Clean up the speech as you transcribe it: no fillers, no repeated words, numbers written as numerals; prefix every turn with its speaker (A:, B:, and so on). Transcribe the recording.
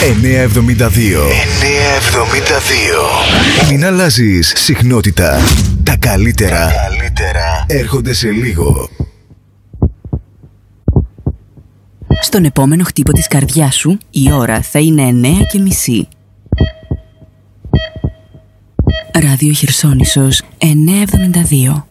A: 972. Μην αλλάζεις συχνότητα. Τα καλύτερα έρχονται σε λίγο.
B: Στον επόμενο χτύπο της καρδιάς σου η ώρα θα είναι 9:30. Ράδιο Χερσόνησος 972.